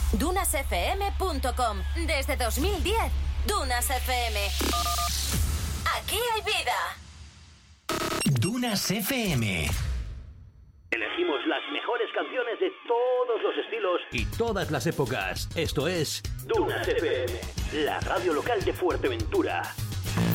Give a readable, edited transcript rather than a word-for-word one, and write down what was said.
DunasFM.com. Desde 2010, Dunas FM. Aquí hay vida. Dunas FM. Elegimos las mejores canciones de todos los estilos y todas las épocas. Esto es Dunas FM, la radio local de Fuerteventura.